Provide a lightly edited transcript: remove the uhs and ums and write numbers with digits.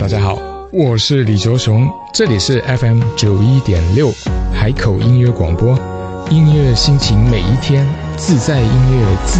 大家好，我是李卓雄，这里是 FM91.6 海口音乐广播，音乐心情每一天，自在音乐自